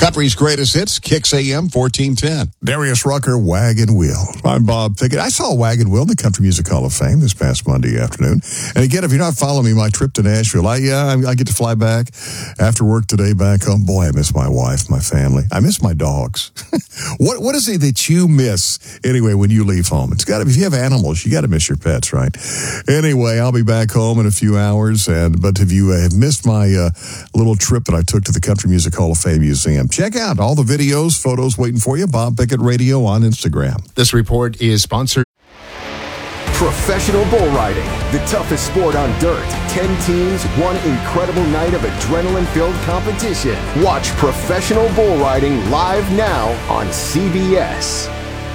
Country's greatest hits, Kicks AM 1410. Darius Rucker, Wagon Wheel. I'm Bob Pickett. I saw Wagon Wheel in the Country Music Hall of Fame this past Monday afternoon. And again, if you're not following me, my trip to Nashville, I get to fly back after work today back home. Boy, I miss my wife, my family. I miss my dogs. What is it that you miss anyway when you leave home? It's got to be, if you have animals, you got to miss your pets, right? Anyway, I'll be back home in a few hours. But if you have missed my little trip that I took to the Country Music Hall of Fame Museum, check out all the videos, photos waiting for you. Bob Pickett Radio on Instagram. This report is sponsored. Professional bull riding, the toughest sport on dirt. 10 teams, one incredible night of adrenaline-filled competition. Watch professional bull riding live now on CBS.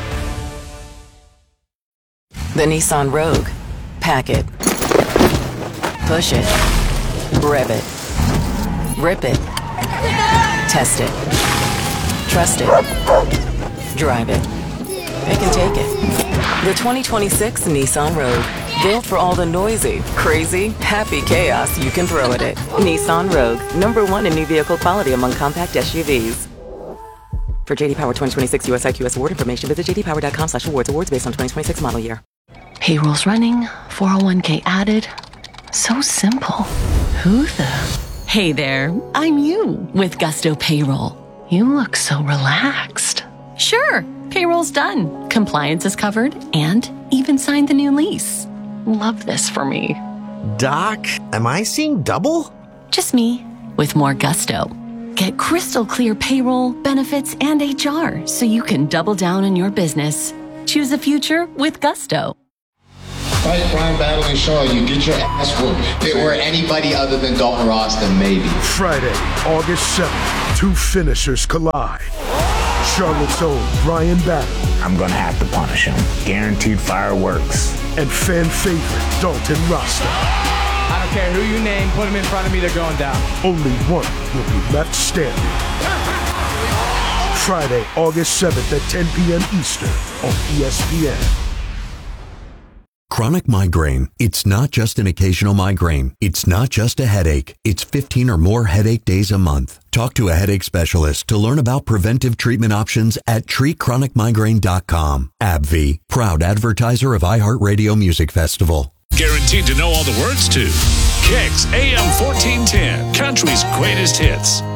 The Nissan Rogue. Pack it. Push it. Rev it. Rip it. Test it. Trust it. Drive it. Pick and take it. The 2026 Nissan Rogue. Built for all the noisy, crazy, happy chaos you can throw at it. Nissan Rogue. #1 in new vehicle quality among compact SUVs. For JD Power 2026 US IQS award information, visit jdpower.com/awards. Awards based on 2026 model year. Payroll's running, 401k added. So simple. Who the? Hey there, I'm you with Gusto Payroll. You look so relaxed. Sure, payroll's done. Compliance is covered and even signed the new lease. Love this for me. Doc, am I seeing double? Just me with more Gusto. Get crystal clear payroll, benefits, and HR so you can double down on your business. Choose a future with Gusto. Fight Brian battling Shaw, you get your ass whooped. If it were anybody other than Dalton Ross, then maybe. Friday, August 7th, two finishers collide. Charlotte's own Brian Battle. I'm gonna have to punish him. Guaranteed fireworks. And fan favorite Dalton Rasta. I don't care who you name, put him in front of me, they're going down. Only one will be left standing. Friday, August 7th at 10 p.m. Eastern on ESPN. Chronic migraine. It's not just an occasional migraine. It's not just a headache. It's 15 or more headache days a month. Talk to a headache specialist to learn about preventive treatment options at treatchronicmigraine.com. AbbVie, proud advertiser of iHeartRadio Music Festival. Guaranteed to know all the words to Kicks AM 1410, country's greatest hits.